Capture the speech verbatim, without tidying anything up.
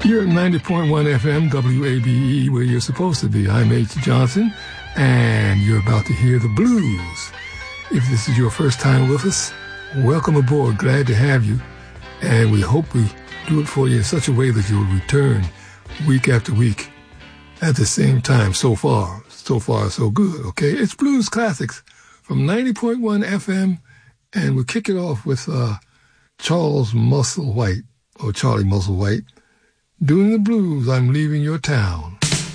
You're at ninety point one F M, W A B E, where you're supposed to be. I'm H. Johnson, and you're about to hear the blues. If this is your first time with us, welcome aboard. Glad to have you. And we hope we do it for you in such a way that you'll return week after week at the same time so far. So far, so good, okay? It's Blues Classics from ninety point one F M, and we'll kick it off with uh, Charles Musselwhite, or Charlie Musselwhite, doing the blues, I'm Leaving Your Town.